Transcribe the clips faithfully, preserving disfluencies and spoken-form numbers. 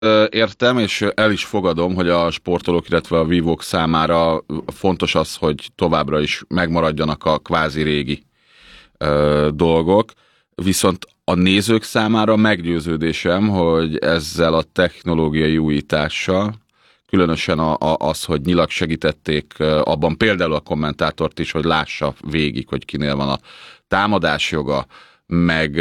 Értem, és el is fogadom, hogy a sportolók, illetve a vívók számára fontos az, hogy továbbra is megmaradjanak a kvázi régi ö, dolgok, viszont a nézők számára meggyőződésem, hogy ezzel a technológiai újítással, különösen a, a, az, hogy nyilag segítették abban például a kommentátort is, hogy lássa végig, hogy kinél van a támadásjoga, meg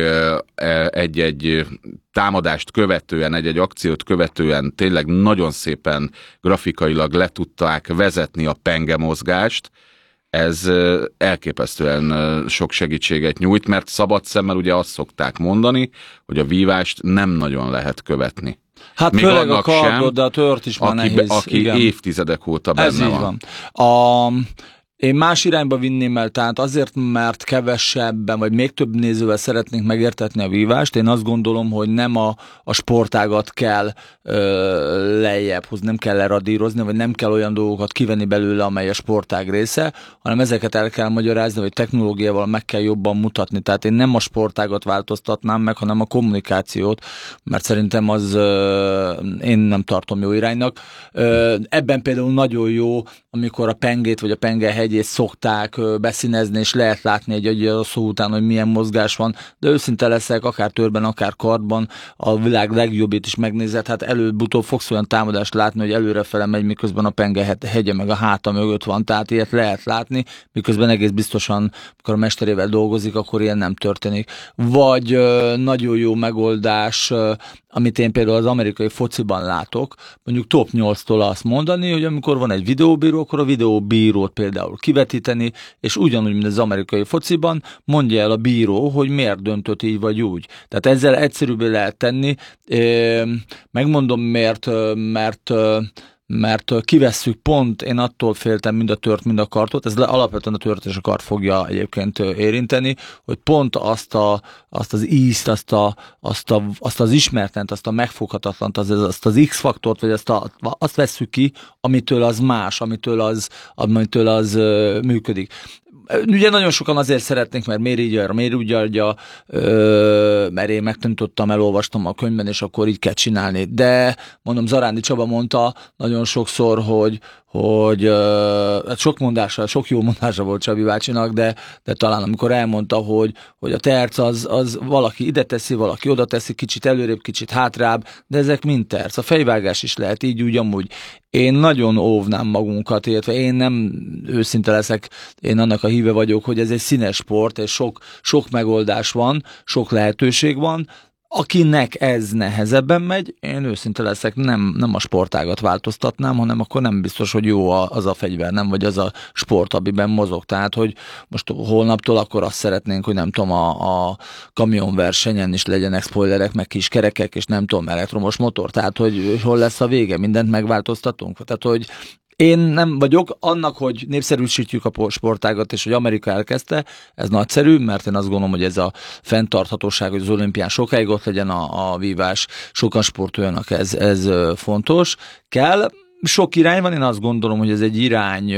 egy-egy támadást követően, egy-egy akciót követően tényleg nagyon szépen grafikailag le tudták vezetni a penge mozgást, ez elképesztően sok segítséget nyújt, mert szabad szemmel ugye azt szokták mondani, hogy a vívást nem nagyon lehet követni. Hát még főleg a kardod, sem, de a tört is már aki, nehéz. Aki igen. évtizedek óta benne Ez így van. van. A... Én más irányba vinném el, tehát azért, mert kevesebben, vagy még több nézővel szeretnénk megértetni a vívást. Én azt gondolom, hogy nem a, a sportágat kell ö, lejjebb hozni, nem kell leradírozni, vagy nem kell olyan dolgokat kivenni belőle, amely a sportág része, hanem ezeket el kell magyarázni, vagy technológiával meg kell jobban mutatni. Tehát én nem a sportágat változtatnám meg, hanem a kommunikációt, mert szerintem az ö, én nem tartom jó iránynak. Ö, ebben például nagyon jó, amikor a pengét, vagy a pengehegy és szokták beszínezni, és lehet látni egy, egy a szó után, hogy milyen mozgás van, de őszinte leszek, akár törben, akár kardban, a világ legjobbit is megnézed, hát előbb-utóbb fogsz olyan támadást látni, hogy előrefele megy, miközben a penge hegye meg a háta mögött van, tehát ilyet lehet látni, miközben egész biztosan, amikor a mesterével dolgozik, akkor ilyen nem történik. Vagy nagyon jó megoldás, amit én például az amerikai fociban látok, mondjuk top nyolctól azt mondani, hogy amikor van egy videóbíró, akkor a videóbírót például kivetíteni, és ugyanúgy, mint az amerikai fociban, mondja el a bíró, hogy miért döntött így vagy úgy. Tehát ezzel egyszerűbbé lehet tenni. Megmondom miért, mert mert kivesszük pont, én attól féltem mind a tört, mind a kartot, ez alapvetően a tört és a kart fogja egyébként érinteni, hogy pont azt, a, azt az ízt, azt, a, azt, a, azt az ismertent, azt a megfoghatatlant, az, azt az X-faktort, vagy azt, a, azt vesszük ki, amitől az más, amitől az, amitől az működik. Ugye nagyon sokan azért szeretnénk, mert miért így adja, miért úgy adja, mert én megtanítottam, elolvastam a könyvben, és akkor így kell csinálni. De mondom, Zarándi Csaba mondta nagyon sokszor, hogy, hogy hát sok mondása, sok jó mondása volt Csabi bácsinak, de, de talán amikor elmondta, hogy, hogy a terc az, az valaki ide teszi, valaki oda teszi, kicsit előrébb, kicsit hátrább, de ezek mind terc. A fejvágás is lehet így, úgy, amúgy. Én nagyon óvnám magunkat, illetve én nem őszinte leszek, én annak a híve vagyok, hogy ez egy színes sport, és sok, sok megoldás van, sok lehetőség van. Akinek ez nehezebben megy, én őszinte leszek, nem, nem a sportágat változtatnám, hanem akkor nem biztos, hogy jó az a fegyver, nem, vagy az a sport, amiben mozog. Tehát, hogy most holnaptól akkor azt szeretnénk, hogy nem tudom, a, a kamionversenyen is legyenek spoilerek, meg kis kerekek, és nem tudom, elektromos motor. Tehát, hogy hol lesz a vége, mindent megváltoztatunk. Tehát, hogy én nem vagyok annak, hogy népszerűsítjük a sportágat, és hogy Amerika elkezdte, ez nagyszerű, mert én azt gondolom, hogy ez a fenntarthatóság, hogy az olimpián sokáig ott legyen a, a vívás, sokan sportoljanak, ez, ez fontos. Kell, sok irány van, én azt gondolom, hogy ez egy irány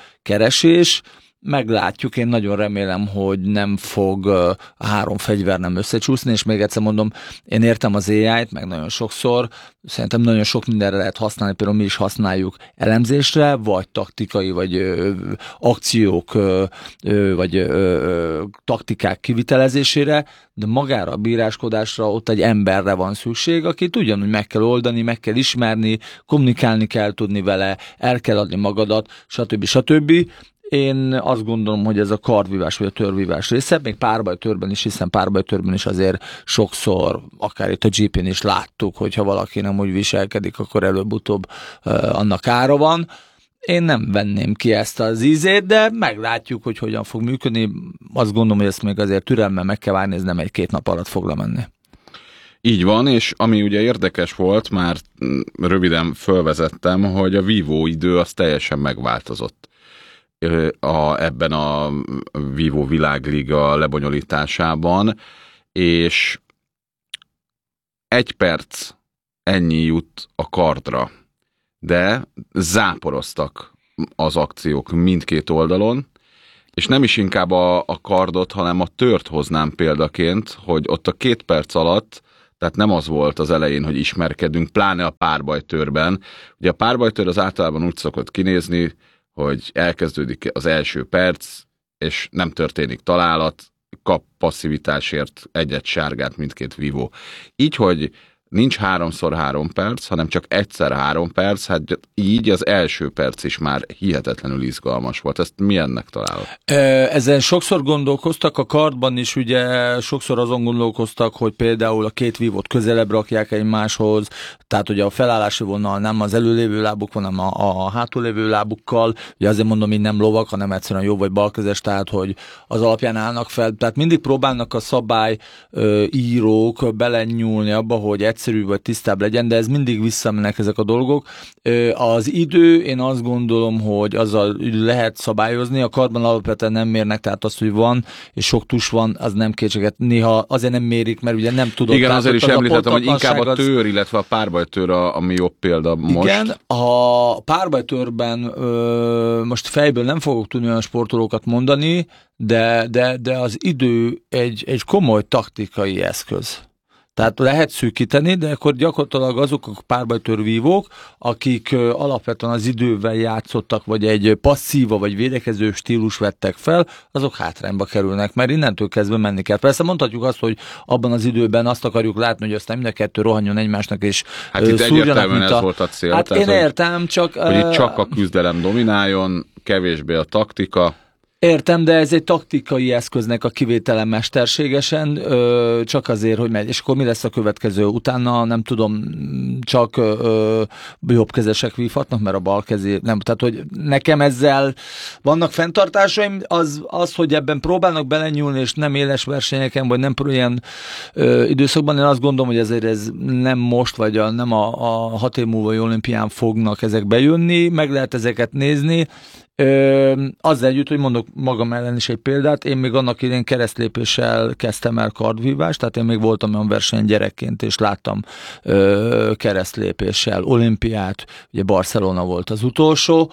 keresés, meglátjuk, én nagyon remélem, hogy nem fog a három fegyver nem összecsúszni, és még egyszer mondom, én értem az á í-t, meg nagyon sokszor, szerintem nagyon sok mindenre lehet használni, például mi is használjuk elemzésre, vagy taktikai, vagy ö, akciók, ö, ö, vagy ö, ö, taktikák kivitelezésére, de magára a bíráskodásra ott egy emberre van szükség, akit ugyanúgy meg kell oldani, meg kell ismerni, kommunikálni kell tudni vele, el kell adni magadat, stb. stb. Én azt gondolom, hogy ez a kardvívás vagy a törvívás része, még párbajtőrben is, hiszen párbajtőrben is azért sokszor, akár itt a gé pén is láttuk, hogyha valaki nem úgy viselkedik, akkor előbb-utóbb uh, annak ára van. Én nem venném ki ezt az ízét, de meglátjuk, hogy hogyan fog működni. Azt gondolom, hogy ezt még azért türelemmel meg kell várni, ez nem egy-két nap alatt fog lemenni. Így van, és ami ugye érdekes volt, már röviden fölvezettem, hogy a vívó idő az teljesen megváltozott. A, ebben a Vívó Világliga lebonyolításában, és egy perc ennyi jut a kardra, de záporoztak az akciók mindkét oldalon, és nem is inkább a, a kardot, hanem a tört hoznám példaként, hogy ott a két perc alatt Tehát nem az volt az elején, hogy ismerkedünk, pláne a párbajtőrben. Ugye a párbajtőr az általában úgy szokott kinézni, hogy elkezdődik az első perc, és nem történik találat, kap passzivitásért egyet sárgát mindkét vívó. Így, hogy nincs háromszor három perc, hanem csak egyszer három perc, hát így az első perc is már hihetetlenül izgalmas volt. Ezt milyennek találod? Ezen sokszor gondolkoztak, a kardban is ugye sokszor azon gondolkoztak, hogy például a két vívót közelebb rakják egymáshoz, tehát ugye a felállási vonal nem az előlévő lábuk, hanem a, a hátulévő lábukkal, ugye azért mondom, hogy nem lovak, hanem egyszerűen jó vagy balkezes, tehát hogy az alapján állnak fel, tehát mindig próbálnak a szabály ö, írók belenyúlni abba, hogy egyszerű vagy tisztább legyen, de ez mindig visszamennek ezek a dolgok. Az idő, én azt gondolom, hogy azzal lehet szabályozni, a kardban alapvetően nem mérnek, tehát az, hogy van, és sok tus van, az nem kétséget. Néha azért nem mérik, mert ugye nem tudod. Igen, azért is az említettem, hogy inkább a az... tőr, illetve a párbajtőr a, ami jobb példa most. Igen, a párbajtőrben ö, most fejből nem fogok tudni olyan sportolókat mondani, de, de, de az idő egy, egy komoly taktikai eszköz. Tehát lehet szűkíteni, de akkor gyakorlatilag azok a párbajtőrvívók, akik alapvetően az idővel játszottak, vagy egy passzíva, vagy védekező stílus vettek fel, azok hátrányba kerülnek, mert innentől kezdve menni kell. Persze mondhatjuk azt, hogy abban az időben azt akarjuk látni, hogy aztán mind a kettő rohanjon egymásnak, és hát itt egyértelműen ez a... volt a cél. Hát tehát, én értem, csak... Hogy itt csak a küzdelem domináljon, kevésbé a taktika. Értem, de ez egy taktikai eszköznek a kivétele mesterségesen, ö, csak azért, hogy megy. És akkor mi lesz a következő? Utána nem tudom, csak ö, jobbkezesek vívhatnak, mert a bal kezé, nem. Tehát, hogy nekem ezzel vannak fenntartásaim, az, az hogy ebben próbálnak belenyúlni, és nem éles versenyeken, vagy nem ilyen ö, időszakban, én azt gondolom, hogy ezért ez nem most, vagy a, nem a, a hat év múlva olimpián fognak ezek bejönni, meg lehet ezeket nézni. Ö, azzal együtt, hogy mondok magam ellen is egy példát, én még annak idén keresztlépéssel kezdtem el kardvívást, tehát én még voltam olyan versenyen gyerekként, és láttam ö, keresztlépéssel olimpiát, ugye Barcelona volt az utolsó,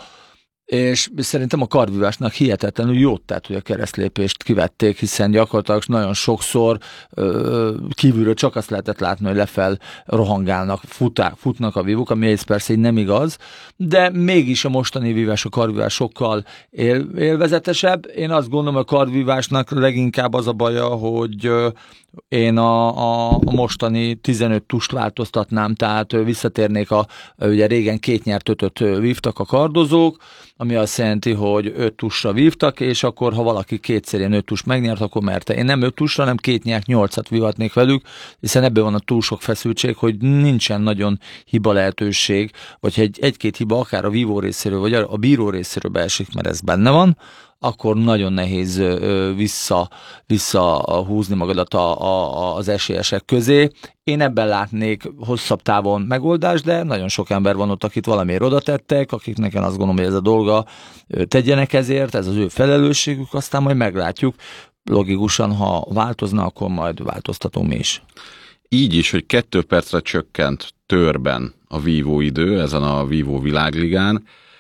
és szerintem a kardvívásnak hihetetlenül jót tett, hogy a keresztlépést kivették, hiszen gyakorlatilag nagyon sokszor ö, kívülről csak azt lehetett látni, hogy lefel rohangálnak, futák, futnak a vívók, ami ez persze így nem igaz, de mégis a mostani vívás, a kardvívás sokkal él, élvezetesebb. Én azt gondolom, a kardvívásnak leginkább az a baja, hogy ö, én a, a, a mostani tizenöt tust változtatnám, tehát visszatérnék a, ugye régen két nyert ötöt vívtak a kardozók, ami azt jelenti, hogy öt tusra vívtak, és akkor ha valaki kétszer ilyen öt tust megnyert, akkor merte. Én nem öt tusra, hanem két nyert nyolcat vívhatnék velük, hiszen ebből van a túl sok feszültség, hogy nincsen nagyon hiba lehetőség, vagy egy, egy-két hiba akár a vívó részéről, vagy a bíró részéről beesik, mert ez benne van, akkor nagyon nehéz vissza, visszahúzni magadat a, a, az esélyesek közé. Én ebben látnék hosszabb távon megoldást, de nagyon sok ember van ott, akit valamiért oda tettek, akiknek én azt gondolom, hogy ez a dolga, tegyenek ezért, ez az ő felelősségük, aztán majd meglátjuk. Logikusan, ha változna, akkor majd változtatunk mi is. Így is, hogy kettő percre csökkent törben a vívó idő, ezen a vívó világligán,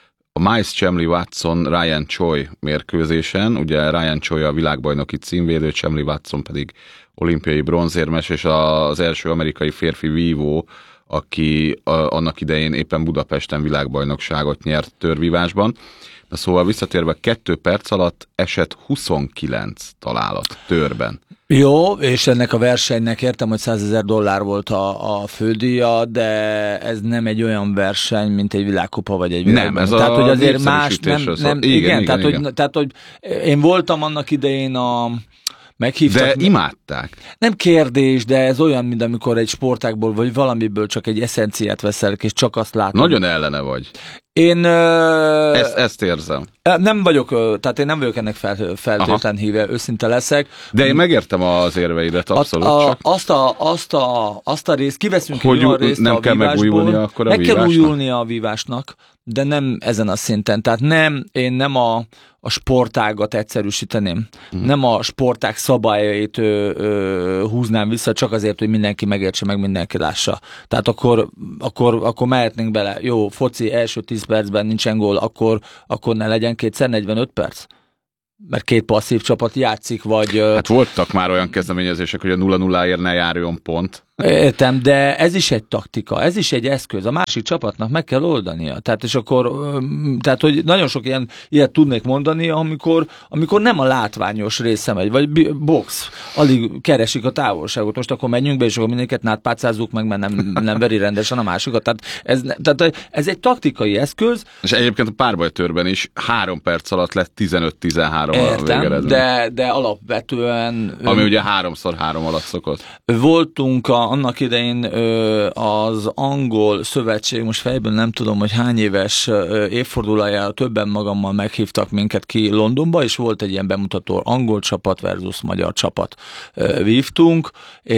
a Miles Chamley Watson Ryan Choi mérkőzésen, ugye Ryan Choi a világbajnoki címvédő, Chamley Watson pedig olimpiai bronzérmes, és az első amerikai férfi vívó, aki annak idején éppen Budapesten világbajnokságot nyert törvívásban. Na szóval visszatérve, kettő perc alatt esett huszonkilenc találat törben. Jó, és ennek a versenynek értem, hogy százezer dollár volt a, a fődíja, de ez nem egy olyan verseny, mint egy világkupa vagy egy világban. Nem, ez tehát, a hogy azért más, nem, nem, igen, igen, igen, tehát, igen. Hogy, tehát, hogy én voltam annak idején a meghívtak. De imádták. Nem kérdés, de ez olyan, mint amikor egy sportágból vagy valamiből csak egy eszenciát veszel, és csak azt látod. Nagyon ellene vagy. Én... Uh, ezt, ezt érzem. Nem vagyok, tehát én nem vagyok ennek fel, feltétlen híve, őszinte leszek. De én megértem az érveidet, abszolút. A, a, csak. Azt, a, azt, a, azt a részt, kiveszünk hogy egy olyan részt nem a kell vívásból. megújulnia akkor a meg vívásnak? Meg kell újulnia a vívásnak, de nem ezen a szinten. Tehát nem, én nem a, a sportágat egyszerűsíteném. Hmm. Nem a sportág szabályait ö, ö, húznám vissza, csak azért, hogy mindenki megértse, meg mindenki lássa. Tehát akkor, akkor, akkor mehetnénk bele. Jó, foci első tíz percben nincsen gól, akkor, akkor ne legyen kétszer negyvenöt perc? Mert két passzív csapat játszik, vagy... Hát voltak már olyan kezdeményezések, hogy a nulla nulláért ne járjon pont. Értem, de ez is egy taktika, ez is egy eszköz. A másik csapatnak meg kell oldania. Tehát, és akkor, tehát, hogy nagyon sok ilyen, ilyet tudnék mondani, amikor, amikor nem a látványos része megy, vagy box, alig keresik a távolságot. Most akkor menjünk be, és akkor mindenket nátpácázzuk meg, mert nem, nem veri rendesen a másikat. Tehát ez, tehát ez egy taktikai eszköz. És egyébként a párbajtőrben is három perc alatt lett tizenöt tizenhárom a végeredmény. De, de alapvetően... Ami ugye háromszor három alatt szokott. Voltunk a, annak idején az angol szövetség, most fejből nem tudom, hogy hány éves évfordulójára többen magammal meghívtak minket ki Londonba, és volt egy ilyen bemutató angol csapat versus magyar csapat vívtunk,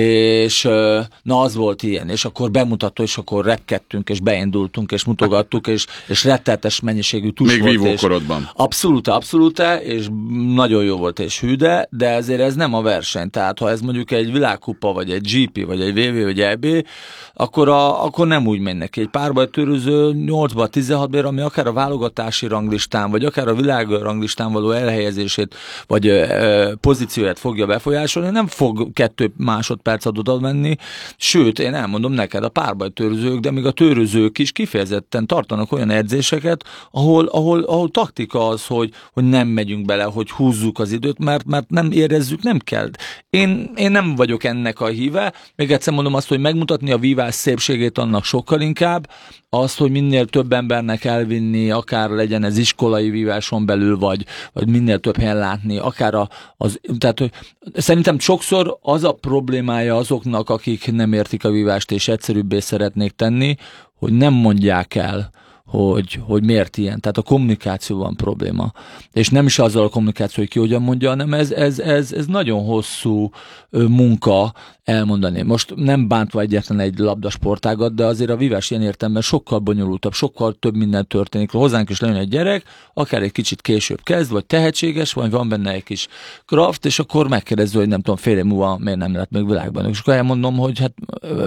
és na az volt ilyen, és akkor bemutató, és akkor repkedtünk, és beindultunk, és mutogattuk, és, és rettetes mennyiségű tus még volt. Még vívókorodban. Abszolút, abszolút, és nagyon jó volt, és hűde, de ezért ez nem a verseny. Tehát ha ez mondjuk egy világkupa, vagy egy gé pé, vagy egy vé vé, vagy é bé, akkor, a, akkor nem úgy mennek ki. Egy párbajtőröző nyolcba tizenhatba ér, ami akár a válogatási ranglistán, vagy akár a világ ranglistán való elhelyezését, vagy ö, pozícióját fogja befolyásolni, nem fog kettő másodpercet oda menni, sőt, én elmondom neked, a párbajtőrözők, de még a törözők is kifejezetten tartanak olyan edzéseket, ahol, ahol, ahol taktika az, hogy, hogy nem megyünk bele, hogy húzzuk az időt, mert, mert nem érezzük, nem kell. Én, én nem vagyok ennek a híve, még egyszer mondom azt, hogy megmutatni a vívás szépségét annak sokkal inkább, azt, hogy minél több embernek elvinni, akár legyen ez iskolai víváson belül, vagy, vagy minél több helyen látni, akár a, az, tehát hogy szerintem sokszor az a problémája azoknak, akik nem értik a vívást, és egyszerűbbé szeretnék tenni, hogy nem mondják el, hogy, hogy miért ilyen. Tehát a kommunikációban probléma. És nem is azzal a kommunikáció, hogy ki hogyan mondja, hanem ez, ez, ez, ez nagyon hosszú munka elmondani. Most nem bántva egyetlen egy labdasportágat, de azért a vívás ilyen értelemben sokkal bonyolultabb, sokkal több minden történik. Hozzánk is lejön egy gyerek, akár egy kicsit később kezd, vagy tehetséges, vagy van benne egy kis kraft, és akkor megkérdező, hogy nem tudom, fél év múlva miért nem lett még világban. És akkor elmondom, hogy hát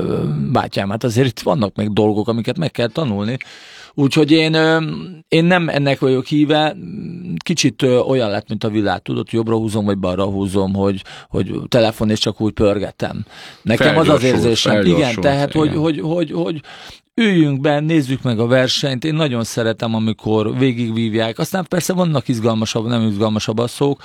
bátyám, hát azért itt vannak még dolgok, amiket meg kell tanulni. Úgyhogy én, én nem ennek vagyok híve, kicsit olyan lett, mint a világ, tudod, jobbra húzom, vagy balra húzom, hogy, hogy telefon és csak úgy pörgetem. Nekem az az érzésem, igen, tehát, igen. Hogy, hogy, hogy, hogy üljünk be, nézzük meg a versenyt, én nagyon szeretem, amikor végigvívják, aztán persze vannak izgalmasabb, nem izgalmasabb asszók,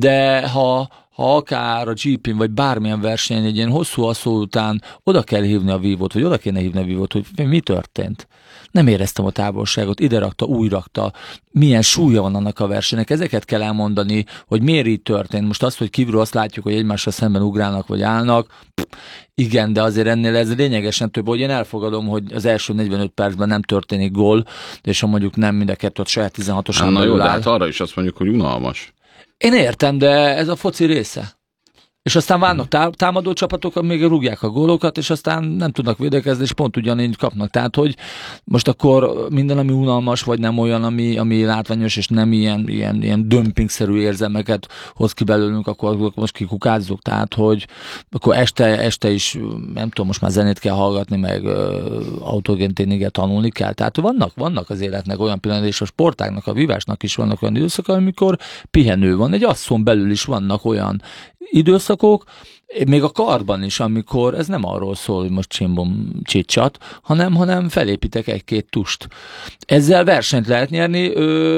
de ha ha akár a gé pén, vagy bármilyen versenyen egy ilyen hosszú asszó után oda kell hívni a vívót, vagy oda kéne hívni a vívót, hogy mi történt. Nem éreztem a távolságot, ide rakta, úgy rakta, milyen súlya van annak a versenynek, ezeket kell elmondani, hogy miért így történt. Most azt, hogy kívülről azt látjuk, hogy egymással szemben ugrálnak, vagy állnak, pff, igen, de azért ennél ez lényegesen több, hogy én elfogadom, hogy az első negyvenöt percben nem történik gól, és ha mondjuk nem mind a kettőt saját tizenhatosan na jó, de hát arra is azt mondjuk, hogy unalmas. Én értem, de ez a foci része. És aztán vannak tá- támadó csapatok, amíg rúgják a gólokat, és aztán nem tudnak védekezni, és pont ugyanígy kapnak. Tehát, hogy most akkor minden, ami unalmas, vagy nem olyan, ami, ami látványos, és nem ilyen, ilyen, ilyen dömpingszerű érzelmeket hoz ki belőlünk, akkor most kikukázzuk. Tehát, hogy akkor este, este is, nem tudom, most már zenét kell hallgatni, meg uh, autogénténiget tanulni kell. Tehát vannak, vannak az életnek olyan pillanatok, és a sportágnak, a vívásnak is vannak olyan időszak, amikor pihenő van. Egy asszon belül is vannak olyan időszakok, még a karban is, amikor ez nem arról szól, hogy most csimbom csicsat, hanem, hanem felépítek egy-két tust. Ezzel versenyt lehet nyerni,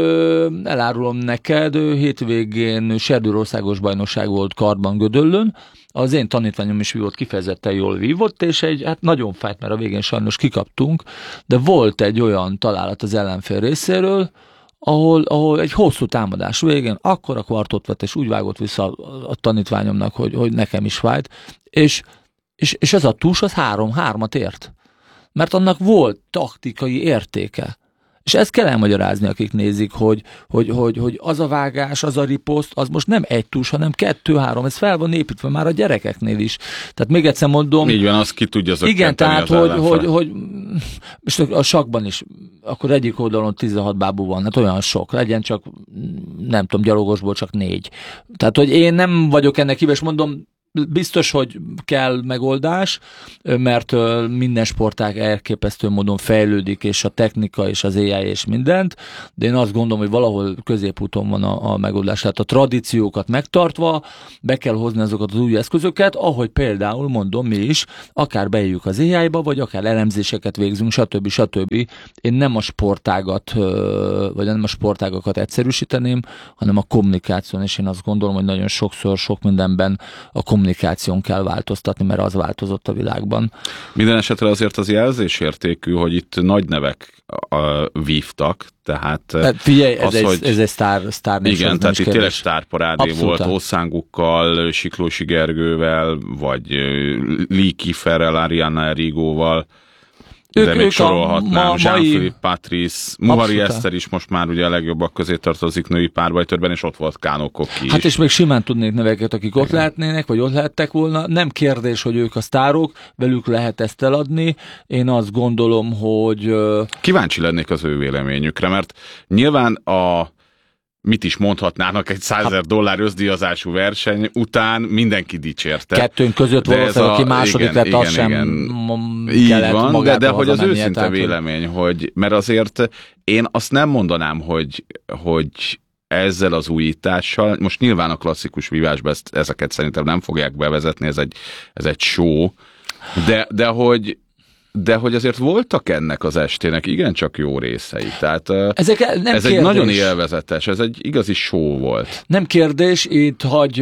ö, elárulom neked, hétvégén Serdőrországos bajnokság volt karban Gödöllön, az én tanítványom is vívott, kifejezetten jól vívott, és egy, hát nagyon fájt, mert a végén sajnos kikaptunk, de volt egy olyan találat az ellenfél részéről, Ahol, ahol egy hosszú támadás végén akkora kvartot vett, és úgy vágott vissza a, a tanítványomnak, hogy, hogy nekem is fájt, és, és, és ez a tus az három, hármat ért. Mert annak volt taktikai értéke. És ezt kell elmagyarázni, akik nézik, hogy, hogy, hogy, hogy az a vágás, az a riposzt, az most nem egy tus, hanem kettő-három, ez fel van építve már a gyerekeknél is. Tehát még egyszer mondom... Így van, az ki tudja zökkenteni. Igen, tehát, hogy, hogy, hogy és a sakban is, akkor egyik oldalon tizenhat bábú van, hát olyan sok, legyen csak, nem tudom, gyalogosból csak négy. Tehát, hogy én nem vagyok ennek híves, mondom, biztos, hogy kell megoldás, mert minden sportág elképesztő módon fejlődik, és a technika, és az á i, és mindent, de én azt gondolom, hogy valahol középúton van a, a megoldás. Tehát a tradíciókat megtartva be kell hozni azokat az új eszközöket, ahogy például mondom mi is, akár beírjuk az á i-ba, vagy akár elemzéseket végzünk, stb. stb. Én nem a sportágat, vagy nem a sportágakat egyszerűsíteném, hanem a kommunikáción, és én azt gondolom, hogy nagyon sokszor, sok mindenben a kommunikáción kell változtatni, mert az változott a világban. Minden esetre azért az jelzésértékű, hogy itt nagy nevek uh, vívtak, tehát... tehát figyelj, ez, az, egy, hogy... ez egy sztár, sztár igen, tehát itt tényleg sztárparádé volt, Osszángukkal, Siklósi Gergővel, vagy Lee Kieferrel, Ariana Erigóval, de ők, még ők sorolhatnám, Jean-Philippe Patrice, Muhari Eszter is most már ugye a legjobbak közé tartozik női párbajtörben, és ott volt Kánó Koki is. Hát és még simán tudnék neveket, akik ott lehetnének, vagy ott lehettek volna. Nem kérdés, hogy ők a sztárok, velük lehet ezt eladni. Én azt gondolom, hogy... Kíváncsi lennék az ő véleményükre, mert nyilván a mit is mondhatnának egy százezer dollár összdíjazású verseny után mindenki dicsérte. Kettőnk között valószínűleg, aki második lett, az sem így van, de, de hogy az őszinte tehát, vélemény, hogy, mert azért én azt nem mondanám, hogy, hogy ezzel az újítással, most nyilván a klasszikus vívásban ezt, ezeket szerintem nem fogják bevezetni, ez egy, ez egy show, de, de hogy de hogy azért voltak ennek az estének igencsak jó részei. Tehát Ezek nem ez kérdés. Egy nagyon élvezetes, ez egy igazi show volt. Nem kérdés, itt hagy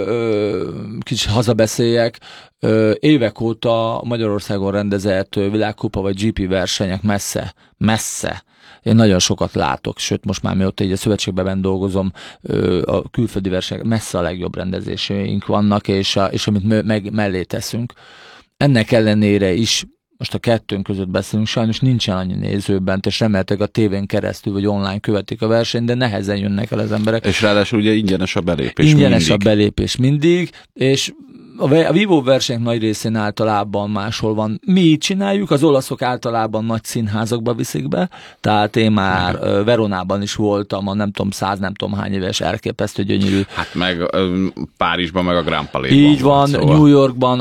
kicsit hazabeszéljek. Ö, évek óta Magyarországon rendezett világkupa vagy gé pé versenyek messze, messze. Én nagyon sokat látok, sőt most már mióta így a szövetségben dolgozom, a külföldi versenyek messze a legjobb rendezéseink vannak, és, a, és amit meg mellé teszünk. Ennek ellenére is most a kettőnk között beszélünk, sajnos nincsen annyi nézőben, és remélhetőleg a tévén keresztül vagy online követik a versenyt, de nehezen jönnek el az emberek. És ráadásul ugye ingyenes a belépés ingyenes mindig. a belépés mindig, és a Vivo versenyek nagy részén általában máshol van. Mi így csináljuk, az olaszok általában nagy színházakba viszik be, tehát én már igen. Veronában is voltam, a nem tudom, száz nem tudom hány éves, elképesztő gyönyörű. Hát meg Párizsban, meg a Grand Palais-ban. Így van, volt, szóval. New Yorkban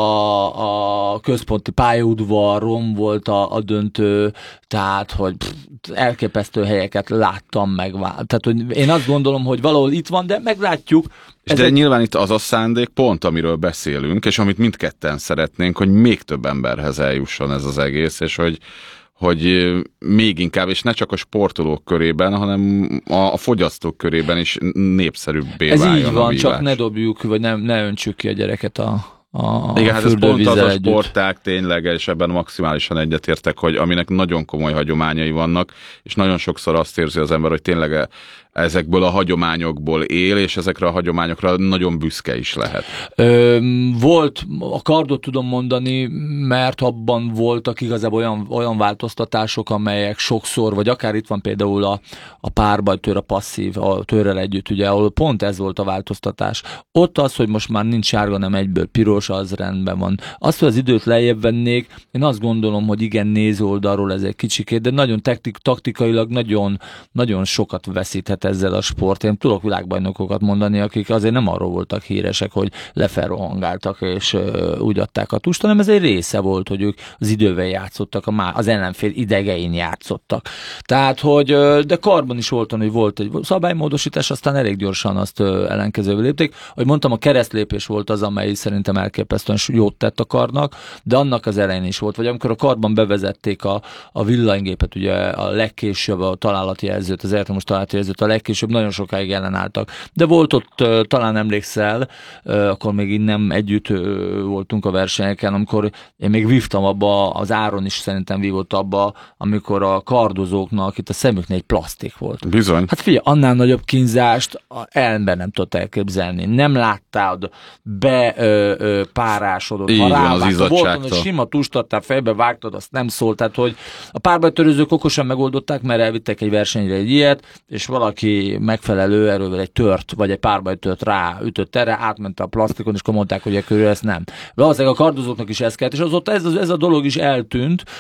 a, a központi pályaudvaron volt a, a döntő, tehát, hogy pff, elképesztő helyeket láttam meg. Tehát, hogy én azt gondolom, hogy valahol itt van, de meglátjuk. De egy... nyilván itt az a szándék pont, amiről beszélünk, és amit mindketten szeretnénk, hogy még több emberhez eljusson ez az egész, és hogy, hogy még inkább, és ne csak a sportolók körében, hanem a fogyasztók körében is népszerűbbé ez váljon. Ez így van, a vívás. Csak ne dobjuk, vagy ne, ne öntsük ki a gyereket a A igen, hát ez pont az a sportág tényleg, és ebben maximálisan egyetértek, hogy aminek nagyon komoly hagyományai vannak, és nagyon sokszor azt érzi az ember, hogy tényleg ezekből a hagyományokból él, és ezekre a hagyományokra nagyon büszke is lehet. Ö, volt, a kardot tudom mondani, mert abban voltak igazából olyan, olyan változtatások, amelyek sokszor, vagy akár itt van például a, a párbajtőr, a passzív, a törrel együtt, ugye, ahol pont ez volt a változtatás. Ott az, hogy most már nincs sárga, nem egyből piros, az rendben van. Azt, hogy az időt lejjebb vennék, én azt gondolom, hogy igen, néző oldalról ez egy kicsikét, de nagyon taktik, taktikailag nagyon, nagyon sokat veszíthet ezzel a sport. Én tudok világbajnokokat mondani, akik azért nem arról voltak híresek, hogy lefelrohangáltak és uh, úgy adták a tust, hanem ez egy része volt, hogy ők az idővel játszottak, a má, az ellenfél idegein játszottak. Tehát, hogy uh, de karban is volt, hogy volt egy szabálymódosítás, aztán elég gyorsan azt uh, ellenkezővé lépték. Ahogy mondtam, a keresztlépés volt az, amely szerintem elképesztően jót tett a karnak, de annak az elején is volt. Vagy amikor a karban bevezették a, a villanygépet, ugye a legkésőbb a találati jelzőt, az elektromos találati jelzőt, a legkésőbb nagyon sokáig ellenálltak. De volt ott, uh, talán emlékszel, uh, akkor még így nem együtt uh, voltunk a versenyeken, amikor én még vívtam abba, az Áron is szerintem vívott abba, amikor a kardozóknak itt a szemüknél egy plastik volt. Bizony. Hát figyelj, annál nagyobb kínzást ember nem tudott elképzelni. Nem láttad, be ö, ö, párásodott. Így ha van, az rávágtad, izzadságtól. volt, hogy sima tustattál, fejbe vágtad, azt nem szólt. Tehát, hogy a párbajtörőzők okosan megoldották, mert elvittek egy versenyre egy ilyet, és valaki megfelelő erővel egy tört, vagy egy párbajtört ráütött erre, átment a plastikon, és akkor mondták, hogy körül ezt nem. Valószínűleg a kardozóknak is ez kellett, és azóta ez, ez a dolog is eltűnt.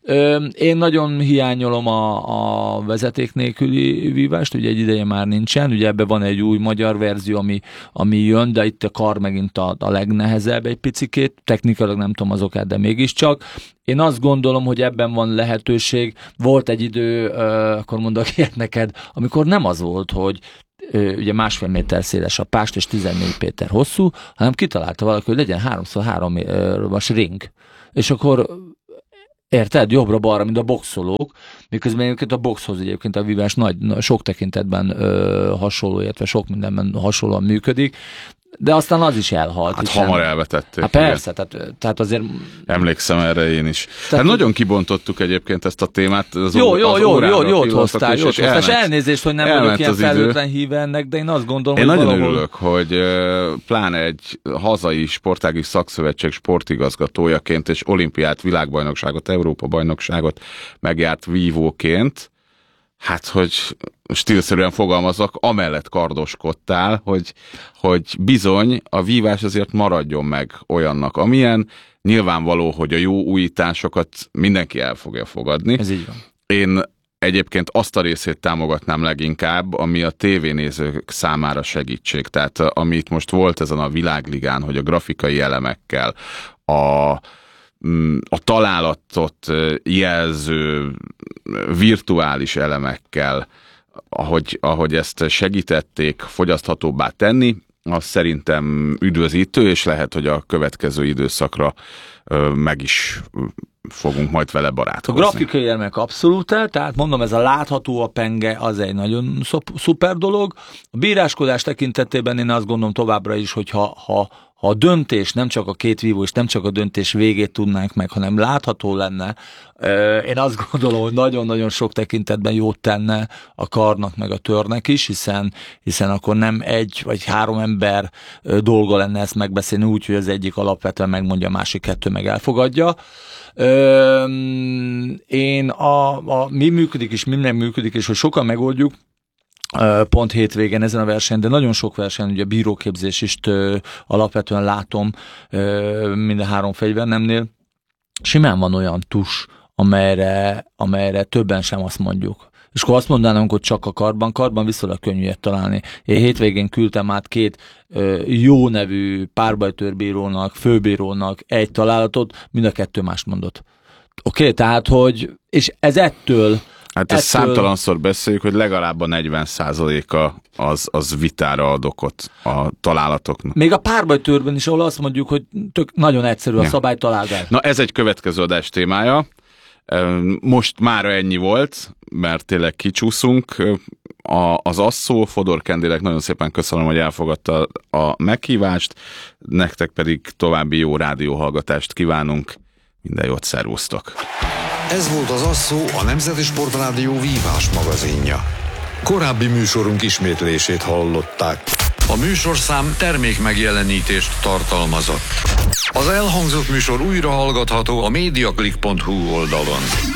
Én nagyon hiányolom a, a vezeték nélküli vívást, ugye egy ideje már nincsen, ugye ebben van egy új magyar verzió, ami, ami jön, de itt a kar megint a, a legnehezebb egy picikét, technikailag nem tudom az okát, de mégiscsak. Én azt gondolom, hogy ebben van lehetőség. Volt egy idő, akkor mondok ilyet neked, amikor nem az volt, hogy ugye másfél méter széles a pást és tizennégy méter hosszú, hanem kitalálta valaki, hogy legyen háromszor három vas ring. És akkor érted? Jobbra-balra, mint a boxolók, miközben egyébként a boxhoz egyébként a vívás nagy, sok tekintetben ö, hasonló, illetve sok mindenben hasonlóan működik, de aztán az is elhalt. Hát hamar elvetették. Hát persze, tehát, tehát azért... Emlékszem erre én is. Tehát hát nagyon kibontottuk egyébként ezt a témát. Az jó, jó, az jó, jó, jót hoztál, jót hoztál. És elment, elnézést, hogy nem vagyok ilyen felhőtlen híve ennek, de én azt gondolom, én hogy nagyon valahol... örülök, hogy pláne egy hazai sportági szakszövetség sportigazgatójaként és olimpiát, világbajnokságot, Európa-bajnokságot megjárt vívóként, hát, hogy stílszerűen fogalmazok, amellett kardoskodtál, hogy, hogy bizony a vívás azért maradjon meg olyannak, amilyen. Nyilvánvaló, hogy a jó újításokat mindenki el fogja fogadni. Ez így van. Én egyébként azt a részét támogatnám leginkább, ami a tévénézők számára segítség. Tehát amit most volt ezen a világligán, hogy a grafikai elemekkel, a a találatot jelző virtuális elemekkel, ahogy, ahogy ezt segítették fogyaszthatóbbá tenni, az szerintem üdvözítő, és lehet, hogy a következő időszakra meg is fogunk majd vele barátkozni. A grafikai elemek abszolút, tehát mondom, ez a látható a penge, az egy nagyon szuper dolog. A bíráskodás tekintetében én azt gondolom továbbra is, hogy ha, ha Ha a döntés nem csak a két vívó, és nem csak a döntés végét tudnánk meg, hanem látható lenne, én azt gondolom, hogy nagyon-nagyon sok tekintetben jót tenne a karnak, meg a törnek is, hiszen, hiszen akkor nem egy vagy három ember dolga lenne ezt megbeszélni úgy, hogy az egyik alapvetően megmondja, a másik kettő meg elfogadja. Én a, a mi működik és mi nem működik, és hogy sokan megoldjuk, pont hétvégén ezen a versenyen, de nagyon sok versenyen, ugye a bíróképzés is ö, alapvetően látom ö, minden három fegyvernemnél. Simán van olyan tus, amelyre, amelyre többen sem azt mondjuk. És akkor azt mondanánk, hogy csak a karban, karban viszonylag könnyű ilyet találni. Én hétvégén küldtem át két ö, jó nevű párbajtőrbírónak, főbírónak egy találatot, mind a kettő mást mondott. Oké, okay, tehát, hogy, és ez ettől Hát ezt ettől... számtalanszor beszéljük, hogy legalább a negyven százaléka az, az vitára ad okot a találatoknak. Még a párbajtőrben is, ahol azt mondjuk, hogy tök nagyon egyszerű a ja. szabálytalálás. Na ez egy következő adás témája. Most mára ennyi volt, mert tényleg kicsúszunk. A, az Asszó, Fodor Kendélek, nagyon szépen köszönöm, hogy elfogadta a meghívást. Nektek pedig további jó rádióhallgatást kívánunk. Minden jót, szervusztok! Ez volt az Asszó, a Nemzeti Sportrádió vívás magazinja. Korábbi műsorunk ismétlését hallották. A műsorszám termékmegjelenítést tartalmazott. Az elhangzott műsor újra hallgatható a mediaclick pont hu oldalon.